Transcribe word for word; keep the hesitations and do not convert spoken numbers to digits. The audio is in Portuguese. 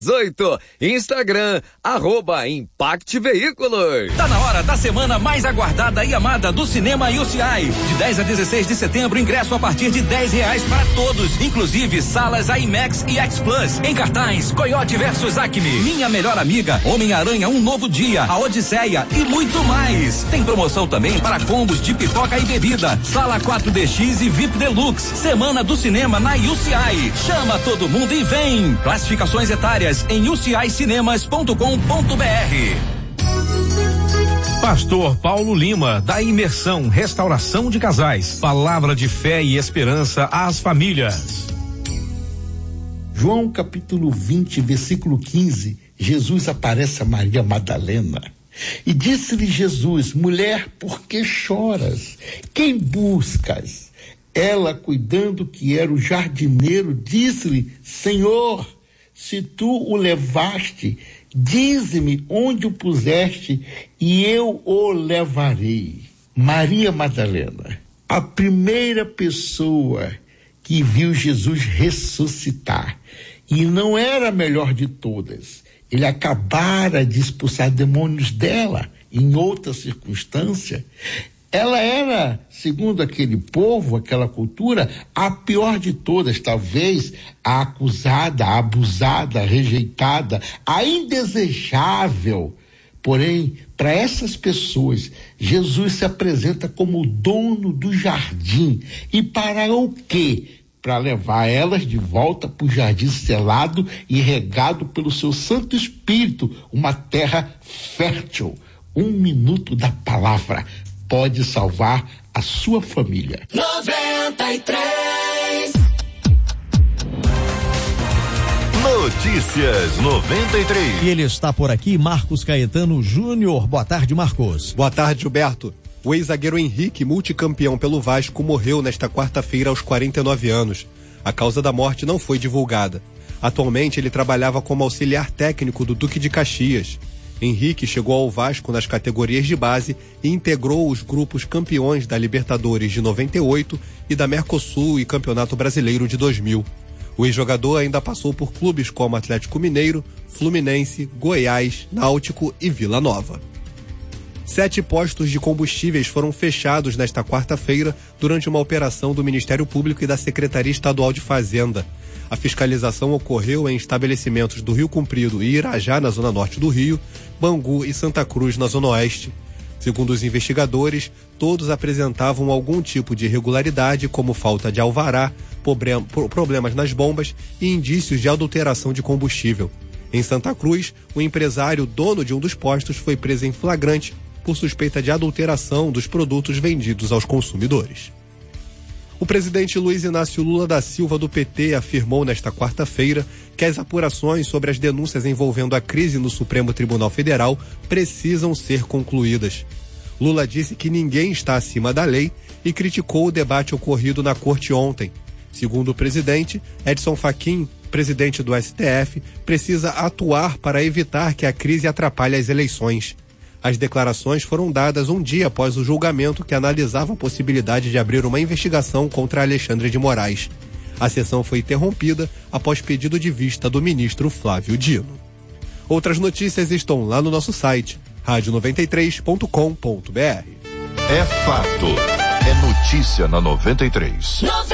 dezoito, Instagram, arroba Impact Veículos. Tá na hora da semana mais aguardada e amada do cinema U C I. De dez a dezesseis de setembro, ingresso a partir de dez reais para todos, inclusive salas IMAX e X Plus. Em cartaz, Coyote versus Acme, Minha Melhor Amiga, Homem-Aranha, Um Novo Dia, A Odisseia e muito mais. Tem promoção também para combos de pipoca e bebida, Sala quatro D X e V I P Deluxe. Semana do cinema na U C I. Chama todo mundo e vem. Classificações etárias em u c i cinemas ponto com ponto b r. Pastor Paulo Lima, da Imersão Restauração de Casais. Palavra de fé e esperança às famílias. João capítulo vinte, versículo quinze, Jesus aparece a Maria Madalena. E disse-lhe Jesus: mulher, por que choras? Quem buscas? Ela, cuidando que era o jardineiro, disse-lhe: Senhor, se tu o levaste, dize-me onde o puseste e eu o levarei. Maria Madalena, a primeira pessoa que viu Jesus ressuscitar, e não era a melhor de todas. Ele acabara de expulsar demônios dela em outra circunstância. Ela era, segundo aquele povo, aquela cultura, a pior de todas, talvez a acusada, a abusada, a rejeitada, a indesejável. Porém, para essas pessoas, Jesus se apresenta como o dono do jardim. E para o quê? Para levar elas de volta para o jardim selado e regado pelo seu Santo Espírito, uma terra fértil. Um minuto da palavra pode salvar a sua família. noventa e três Notícias noventa e três. E ele está por aqui, Marcos Caetano Júnior. Boa tarde, Marcos. Boa tarde, Gilberto. O ex-zagueiro Henrique, multicampeão pelo Vasco, morreu nesta quarta-feira aos quarenta e nove anos. A causa da morte não foi divulgada. Atualmente, ele trabalhava como auxiliar técnico do Duque de Caxias. Henrique chegou ao Vasco nas categorias de base e integrou os grupos campeões da Libertadores de noventa e oito e da Mercosul e Campeonato Brasileiro de dois mil. O ex-jogador ainda passou por clubes como Atlético Mineiro, Fluminense, Goiás, Náutico e Vila Nova. Sete postos de combustíveis foram fechados nesta quarta-feira durante uma operação do Ministério Público e da Secretaria Estadual de Fazenda. A fiscalização ocorreu em estabelecimentos do Rio Comprido e Irajá, na zona norte do Rio, Bangu e Santa Cruz, na zona oeste. Segundo os investigadores, todos apresentavam algum tipo de irregularidade, como falta de alvará, problemas nas bombas e indícios de adulteração de combustível. Em Santa Cruz, o empresário dono de um dos postos foi preso em flagrante por suspeita de adulteração dos produtos vendidos aos consumidores. O presidente Luiz Inácio Lula da Silva, do P T, afirmou nesta quarta-feira que as apurações sobre as denúncias envolvendo a crise no Supremo Tribunal Federal precisam ser concluídas. Lula disse que ninguém está acima da lei e criticou o debate ocorrido na corte ontem. Segundo o presidente, Edson Fachin, presidente do S T F, precisa atuar para evitar que a crise atrapalhe as eleições. As declarações foram dadas um dia após o julgamento que analisava a possibilidade de abrir uma investigação contra Alexandre de Moraes. A sessão foi interrompida após pedido de vista do ministro Flávio Dino. Outras notícias estão lá no nosso site, rádio noventa e três ponto com ponto b r. É fato. É notícia na noventa e três.